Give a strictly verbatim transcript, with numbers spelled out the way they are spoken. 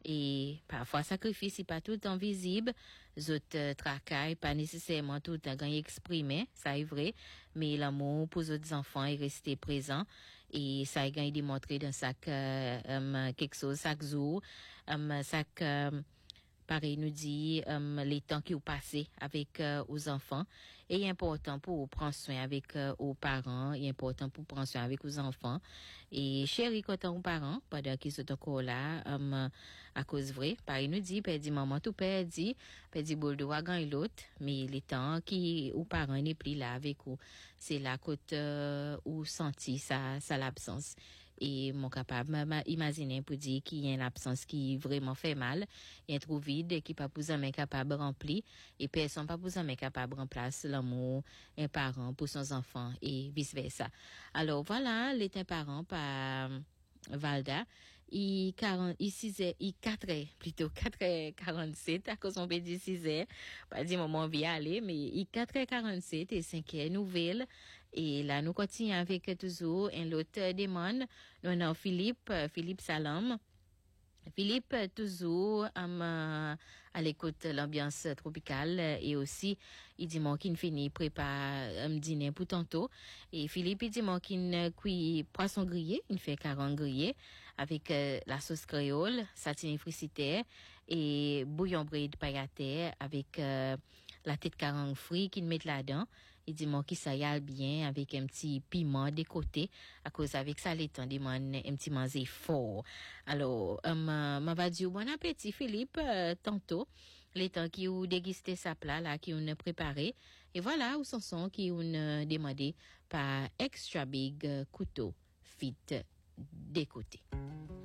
Et parfois, sacrifice n'est pas tout le temps visible. Autres euh, travail, pas nécessairement tout le temps gagné exprimé, ça est vrai. Mais l'amour pour les autres enfants est resté présent. Et ça est gagné démontré dans chaque, euh, um, quelque chose, chaque jour. Um, chaque, euh, pareil nous dit um, les temps qui ont passé avec euh, aux enfants est important pour prendre soin avec euh, aux parents, est important pour prendre soin avec aux enfants et chéri quand aux parents pendant qu'ils sont encore là um, à cause vrai pareil nous dit perdu maman tout perdu perdu bol de wagon et l'autre mais les temps qui aux parents n'est plus là avec vous c'est là que euh, ou senti ça ça l'absence et mon capable imaginer pour dire qu'il y a une absence qui vraiment fait mal il y a trop vide qui pas pour jamais capable remplir et personne pas pour jamais capable remplacer l'amour un parent pour son enfant et vice versa alors voilà les parents par Valda il quarante il six heures il quatre heures plutôt quatre heures quarante-sept à cause on peut dire six heures pas dire moment vient aller mais il quatre heures quarante-sept et cinq heures nouvelle et là nous continuons avec toujours un autre demande nous avons Philippe Philippe Salam Philippe toujours um, à l'écoute l'ambiance tropicale et aussi il dit moi qu'il finit prépare un dîner pour tantôt et Philippe il dit moi qu'il cuit poisson grillé il fait quarante grillé avec euh, la sauce créole satine fricitaire et bouillon brie de pailleté avec euh, la tête quarante fruits qu'il met là-dedans il dit moi qui ça y a bien avec un petit piment de côté à cause avec ça les temps demande un petit manger fort alors um, m'a va dire bon appétit Philippe euh, tantôt les temps qui ou déguster sa plat là qui on a préparé et voilà où sont sont qui on a demandé par Extra Big euh, couteau fit des côtés.